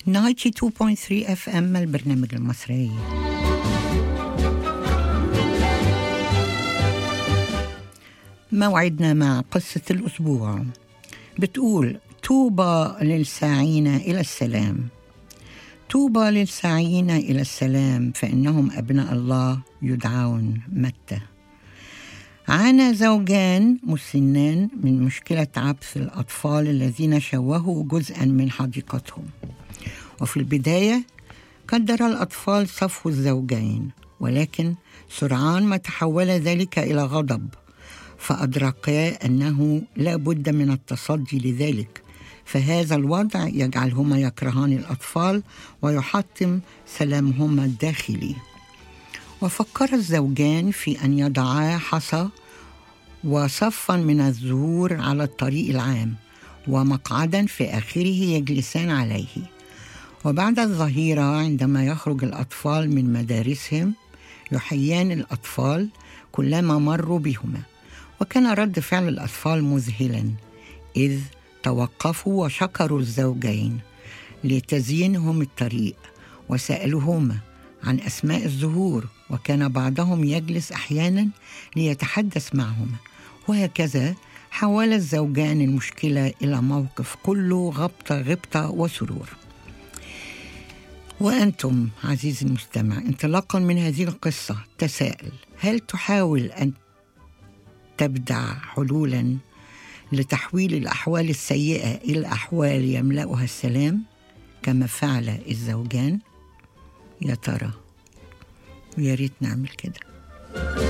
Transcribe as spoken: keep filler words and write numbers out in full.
تسعة وتسعين فاصلة ثلاثة اف ام البرنامج المصري. موعدنا مع قصة الأسبوع بتقول: طوبى للساعين إلى السلام. طوبى للساعين إلى السلام فإنهم أبناء الله يدعون. متى. عانى زوجان مسنان من مشكلة عبث الأطفال الذين شوهوا جزءا من حديقتهم. وفي البداية قدر الأطفال صفو الزوجين، ولكن سرعان ما تحول ذلك إلى غضب، فأدركا أنه لا بد من التصدي لذلك، فهذا الوضع يجعلهما يكرهان الأطفال ويحطم سلامهما الداخلي. وفكر الزوجان في أن يضعا حصى وصفا من الزهور على الطريق العام، ومقعدا في آخره يجلسان عليه. وبعد الظهيرة عندما يخرج الأطفال من مدارسهم يحيان الأطفال كلما مروا بهما. وكان رد فعل الأطفال مذهلا، إذ توقفوا وشكروا الزوجين لتزيينهم الطريق، وسألوهما عن أسماء الزهور، وكان بعضهم يجلس أحيانا ليتحدث معهما. وهكذا حول الزوجان المشكلة إلى موقف كله غبطة غبطة وسرور. وأنتم عزيزي المستمع، انطلاقا من هذه القصة تساءل: هل تحاول أن تبدع حلولا لتحويل الأحوال السيئة إلى أحوال يملأها السلام كما فعل الزوجان؟ يا ترى، ويا ريت نعمل كده.